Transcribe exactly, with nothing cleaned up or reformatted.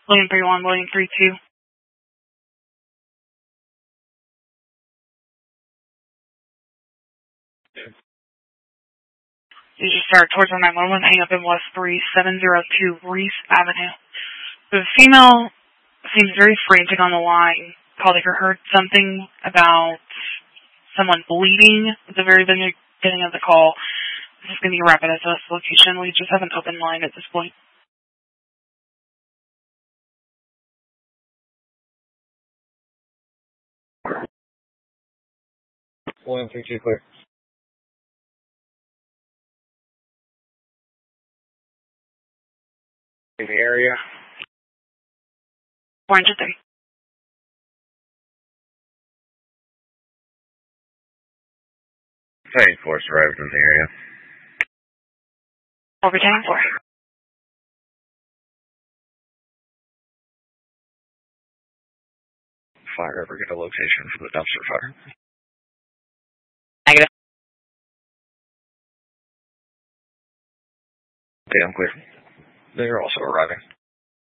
William three one, William three two. You just start towards our nine one one, hang up in West three seven zero two Reese Avenue. The female seems very frantic on the line. Called if you heard something about someone bleeding at the very beginning of the call. This is going to be rapid at this location. We just have an open line at this point. William three two clear. In the area. four hundred three. Flight force arrived in the area. Overturning four. Fire ever get a location for the dumpster fire? Negative. Okay, I'm clear. They're also arriving.